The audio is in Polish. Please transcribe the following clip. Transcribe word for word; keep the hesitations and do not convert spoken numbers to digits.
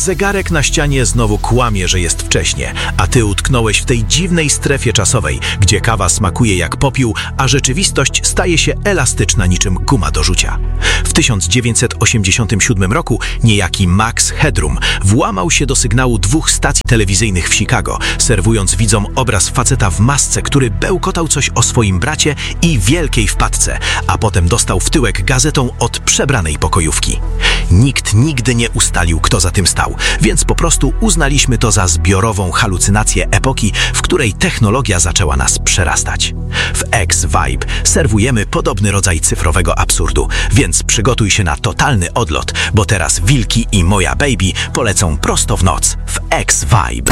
zegarek na ścianie znowu kłamie, że jest wcześnie, a ty utknąłeś w tej dziwnej strefie czasowej, gdzie kawa smakuje jak popiół, a rzeczywistość staje się elastyczna niczym guma do rzucia. W tysiąc dziewięćset osiemdziesiątym siódmym roku niejaki Max Headroom włamał się do sygnału dwóch stacji telewizyjnych w Chicago, serwując widzom obraz faceta w masce, który bełkotał coś o swoim bracie i wielkiej wpadce, a potem dostał w tyłek gazetą od przebranej pokojówki. Nikt nigdy nie ustalił, kto za tym stał, więc po prostu uznaliśmy to za zbiorową halucynację epoki, w której technologia zaczęła nas przerastać. W X-Vibe serwujemy podobny rodzaj cyfrowego absurdu, więc przygotuj się na totalny odlot, bo teraz wilki i moja baby polecą prosto w noc w X-Vibe.